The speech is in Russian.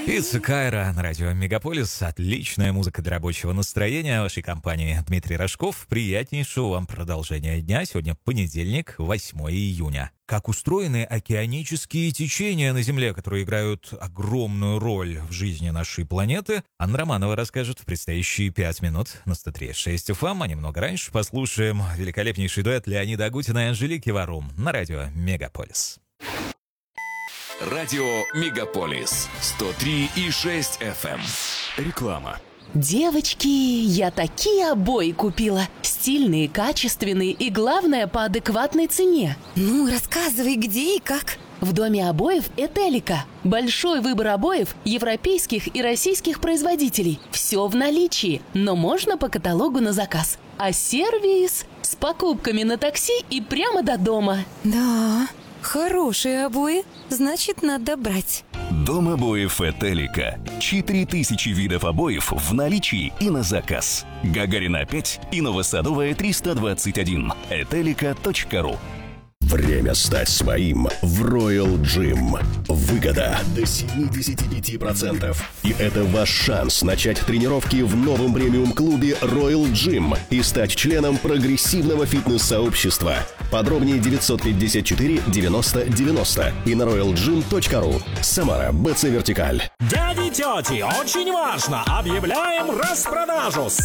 Пицца Кайра на радио Мегаполис. Отличная музыка для рабочего настроения. Вашей компании Дмитрий Рожков. Приятнейшего вам продолжения дня. Сегодня понедельник, 8 июня. Как устроены океанические течения на Земле, которые играют огромную роль в жизни нашей планеты, Анна Романова расскажет в предстоящие 5 минут на 103.6 FM. А немного раньше послушаем великолепнейший дуэт Леонида Агутина и Анжелики Варум на радио Мегаполис. Радио Мегаполис 103,6 FM. Реклама. Девочки, я такие обои купила. Стильные, качественные и, главное, по адекватной цене. Ну, рассказывай, где и как. В доме обоев «Этелика». Большой выбор обоев европейских и российских производителей. Все в наличии, но можно по каталогу на заказ. А сервис с покупками на такси и прямо до дома. Да, хорошие обои, значит, надо брать. Дом обоев «Этелика». 4000 видов обоев в наличии и на заказ. Гагарина 5 и Новосадовая 321. Этелика.ру. Время стать своим в Royal Gym. Выгода до 75%. И это ваш шанс начать тренировки в новом премиум-клубе Royal Gym и стать членом прогрессивного фитнес-сообщества. Подробнее 954 90 90 и на royalgym.ru. Самара, БЦ Вертикаль. Дяди, тети, очень важно! Объявляем распродажу!